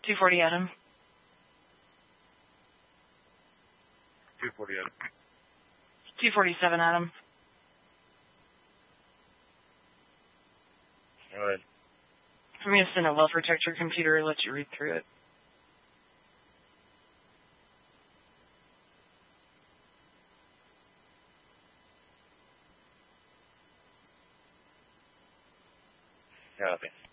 240 Adam. 240 Adam. 247 Adam. All right. I'm going to send a welfare text to your computer and let you read through it. Copy.